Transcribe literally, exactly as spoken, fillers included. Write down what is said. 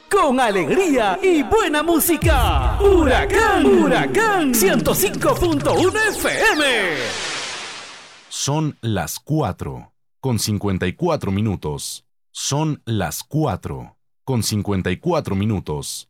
con alegría y buena música. Huracán, Huracán ciento cinco punto uno F M. Son las cuatro con cincuenta y cuatro minutos. Son las cuatro con cincuenta y cuatro minutos.